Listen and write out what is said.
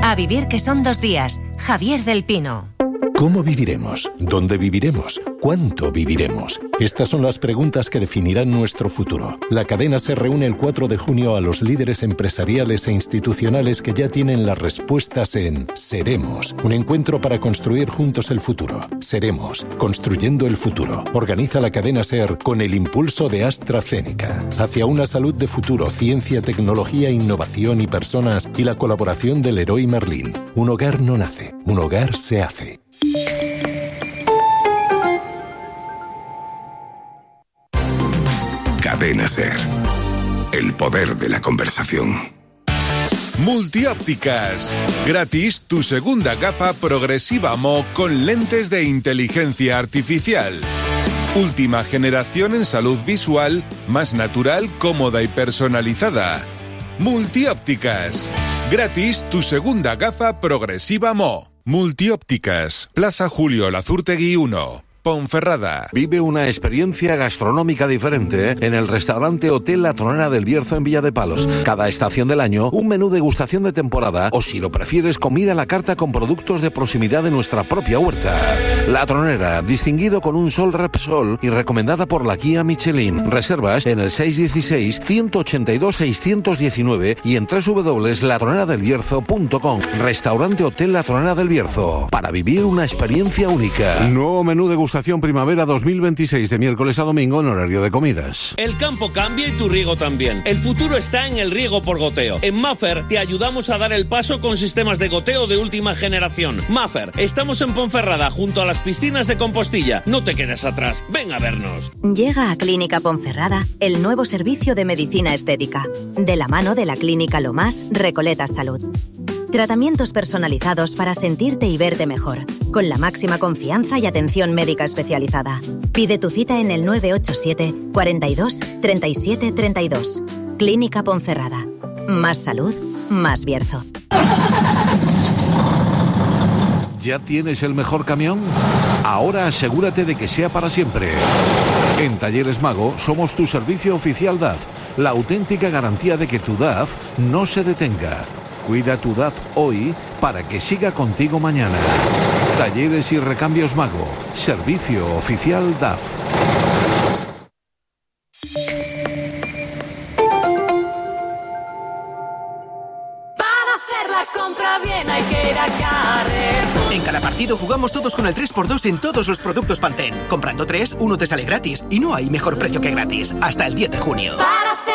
A vivir que son 2 días. Javier del Pino. ¿Cómo viviremos? ¿Dónde viviremos? ¿Cuánto viviremos? Estas son las preguntas que definirán nuestro futuro. La cadena se reúne el 4 de junio a los líderes empresariales e institucionales que ya tienen las respuestas en Seremos, un encuentro para construir juntos el futuro. Seremos, construyendo el futuro. Organiza la cadena SER con el impulso de AstraZeneca. Hacia una salud de futuro, ciencia, tecnología, innovación y personas, y la colaboración del Leroy Merlin. Un hogar no nace, un hogar se hace. Cadena SER. El poder de la conversación. Multiópticas. Gratis tu segunda gafa progresiva Mo con lentes de inteligencia artificial. Última generación en salud visual, más natural, cómoda y personalizada. Multiópticas. Gratis tu segunda gafa progresiva Mo. Multiópticas. Plaza Julio Lazurtegui 1. Ponferrada. Vive una experiencia gastronómica diferente en el restaurante Hotel La Tronera del Bierzo en Villa de Palos. Cada estación del año, un menú degustación de temporada o, si lo prefieres, comida a la carta con productos de proximidad de nuestra propia huerta. La Tronera, distinguido con un Sol Repsol y recomendada por la guía Michelin. Reservas en el 616-182-619 y en www.latroneradelbierzo.com. Restaurante Hotel La Tronera del Bierzo. Para vivir una experiencia única. Nuevo menú degustación primavera 2026 de miércoles a domingo en horario de comidas. El campo cambia y tu riego también. El futuro está en el riego por goteo. En Maffer te ayudamos a dar el paso con sistemas de goteo de última generación. Maffer, estamos en Ponferrada junto a las piscinas de Compostilla. No te quedes atrás, ven a vernos. Llega a Clínica Ponferrada el nuevo servicio de medicina estética, de la mano de la Clínica Lomás Recoletas Salud. Tratamientos personalizados para sentirte y verte mejor, con la máxima confianza y atención médica especializada. Pide tu cita en el 987 42 37 32. Clínica Ponferrada. Más salud, más Bierzo. ¿Ya tienes el mejor camión? Ahora asegúrate de que sea para siempre. En Talleres Mago somos tu servicio oficial DAF, la auténtica garantía de que tu DAF no se detenga. Cuida tu DAF hoy para que siga contigo mañana. Talleres y Recambios Mago. Servicio oficial DAF. Para hacer la compra bien hay que ir a Carrefour. En cada partido jugamos todos con el 3x2 en todos los productos Pantene. Comprando 3, uno te sale gratis. Y no hay mejor precio que gratis. Hasta el 10 de junio. Para hacer